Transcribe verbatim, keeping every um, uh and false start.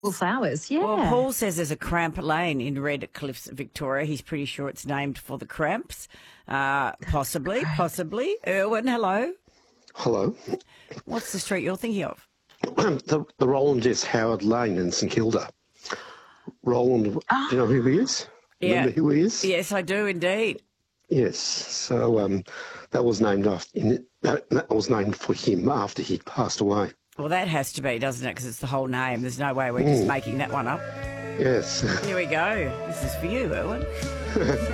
Well, flowers, yeah. Well, Paul says there's a Cramp Lane in Red Cliffs, Victoria. He's pretty sure it's named for the cramps. Uh, possibly, possibly. Erwin, hello. Hello. What's the street you're thinking of? the, the Roland S. Howard Lane in St Kilda. Roland, Oh. do you know who he is? Yeah. Remember who he is? Yes, I do indeed. Yes. So um, that was named after in, that, that was named for him after he'd passed away. Well, that has to be, doesn't it? Because it's the whole name. There's no way we're just making that one up. Yes. Here we go. This is for you, Erwin.